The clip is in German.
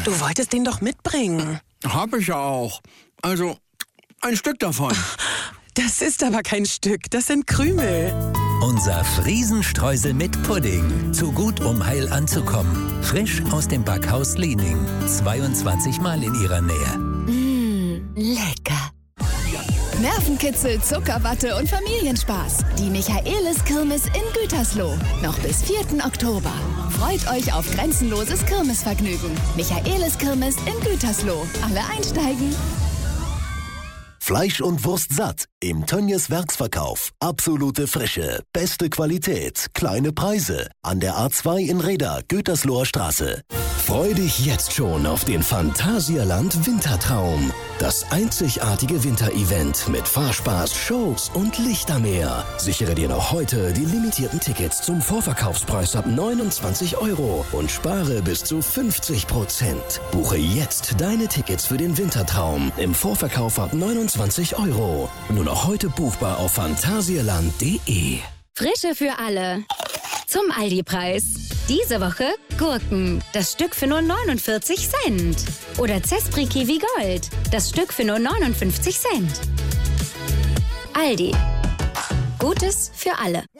Du wolltest den doch mitbringen. Hab ich ja auch. Also, ein Stück davon. Das ist aber kein Stück, das sind Krümel. Unser Friesenstreusel mit Pudding. Zu gut, um heil anzukommen. Frisch aus dem Backhaus Liening. 22 Mal in ihrer Nähe. Lecker. Nervenkitzel, Zuckerwatte und Familienspaß. Die Michaelis-Kirmes in Gütersloh. Noch bis 4. Oktober. Freut euch auf grenzenloses Kirmesvergnügen. Michaelis-Kirmes in Gütersloh. Alle einsteigen. Fleisch und Wurst satt im Tönnies Werksverkauf. Absolute Frische, beste Qualität, kleine Preise. An der A2 in Reda, Gütersloher Straße. Freu dich jetzt schon auf den Phantasialand Wintertraum. Das einzigartige Winterevent mit Fahrspaß, Shows und Lichtermeer. Sichere dir noch heute die limitierten Tickets zum Vorverkaufspreis ab 29 € und spare bis zu 50%. Buche jetzt deine Tickets für den Wintertraum im Vorverkauf ab 29 €. Nur noch heute buchbar auf phantasialand.de. Frische für alle. Zum Aldi-Preis. Diese Woche Gurken. Das Stück für nur 49 Cent. Oder Zespri Kiwi Gold. Das Stück für nur 59 Cent. Aldi. Gutes für alle.